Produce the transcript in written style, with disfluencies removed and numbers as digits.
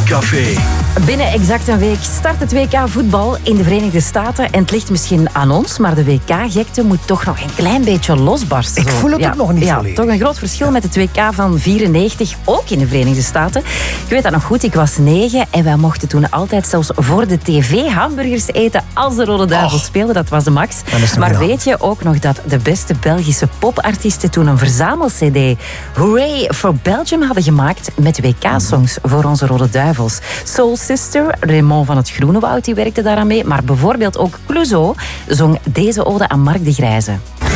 Voetbalcafé. Binnen exact een week start het WK voetbal in de Verenigde Staten. En het ligt misschien aan ons, maar de WK-gekte moet toch nog een klein beetje losbarsten. Ik voel het ook nog niet volledig. Toch een groot verschil met het WK van 94, ook in de Verenigde Staten. Ik weet dat nog goed, ik was 9 en wij mochten toen altijd zelfs voor de tv hamburgers eten als de Rode Duivels speelden. Dat was de max. Maar weet je ook nog dat de beste Belgische popartiesten toen een verzamel-cd Hooray for Belgium hadden gemaakt met WK-songs voor onze Rode Duivels. Soul Sister, Raymond van het Groenewoud, die werkte daaraan mee. Maar bijvoorbeeld ook Clouseau zong deze ode aan Mark de Grijze.